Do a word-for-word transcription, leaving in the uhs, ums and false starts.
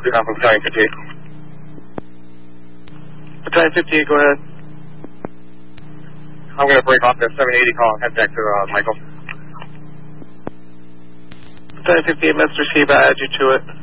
Clear on from Battalion fifty-eight. Battalion fifty-eight, go ahead. I'm going to break off there, seven eighty call, head back to uh, Michael. Battalion fifty-eight, message received, I add you to it.